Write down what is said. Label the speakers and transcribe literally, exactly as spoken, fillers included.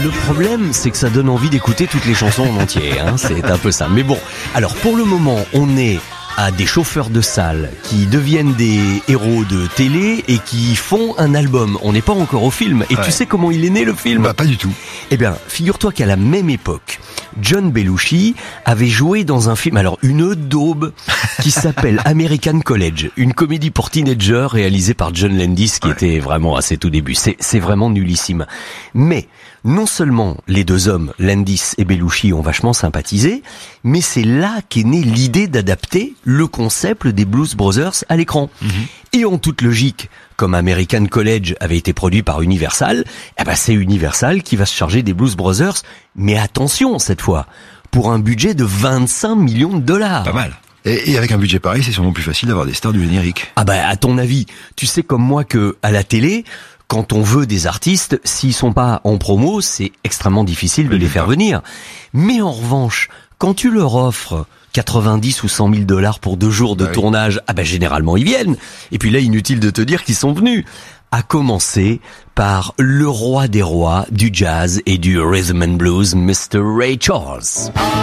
Speaker 1: le problème, c'est que ça donne envie d'écouter toutes les chansons en entier, hein, c'est un peu ça. Mais bon, alors pour le moment, on est à des chauffeurs de salle qui deviennent des héros de télé et qui font un album. On n'est pas encore au film. Et ouais. Tu sais comment il est né, le film ?
Speaker 2: Bah, pas du tout.
Speaker 1: Eh bien, figure-toi qu'à la même époque, John Belushi avait joué dans un film, alors une daube, qui s'appelle American College, une comédie pour teenagers réalisée par John Landis, qui ouais. était vraiment à ses tout débuts. C'est, c'est vraiment nullissime. Mais non seulement les deux hommes, Landis et Belushi, ont vachement sympathisé, mais c'est là qu'est née l'idée d'adapter le concept des Blues Brothers à l'écran. Mmh. Et en toute logique, comme American College avait été produit par Universal, eh ben c'est Universal qui va se charger des Blues Brothers. Mais attention, cette fois, pour un budget de vingt-cinq millions de dollars.
Speaker 2: Pas mal. Et, et avec un budget pareil, c'est sûrement plus facile d'avoir des stars du générique.
Speaker 1: Ah bah, à ton avis, tu sais comme moi que à la télé, quand on veut des artistes, s'ils sont pas en promo, c'est extrêmement difficile de oui, les faire venir. Mais en revanche, quand tu leur offres quatre-vingt-dix ou cent mille dollars pour deux jours de ah tournage, oui. ah ben généralement ils viennent. Et puis là, inutile de te dire qu'ils sont venus. À commencer par le roi des rois du jazz et du rhythm and blues, mister Ray Charles.